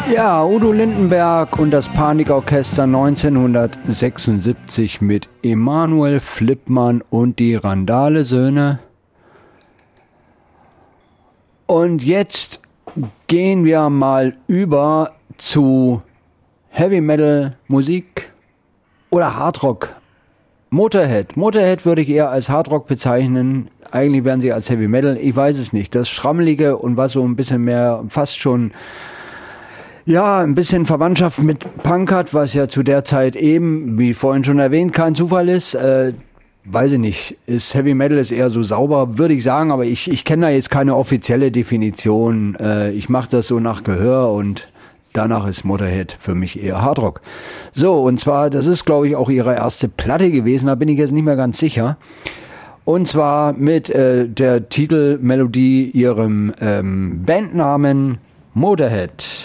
Ja, Udo Lindenberg und das Panikorchester 1976 mit Emanuel Flippmann und die Randale-Söhne. Und jetzt gehen wir mal über zu Heavy Metal Musik oder Hardrock. Motorhead. Motorhead würde ich eher als Hardrock bezeichnen. Eigentlich wären sie als Heavy Metal. Ich weiß es nicht. Das Schrammelige und was so ein bisschen mehr, fast schon, ja, ein bisschen Verwandtschaft mit Punk hat, was ja zu der Zeit eben, wie vorhin schon erwähnt, kein Zufall ist. Weiß ich nicht. Heavy Metal ist eher so sauber, würde ich sagen, aber ich kenne da jetzt keine offizielle Definition. Ich mache das so nach Gehör und danach ist Motorhead für mich eher Hardrock. So, und zwar, das ist, glaube ich, auch ihre erste Platte gewesen, da bin ich jetzt nicht mehr ganz sicher. Und zwar mit der Titelmelodie ihrem Bandnamen Motorhead.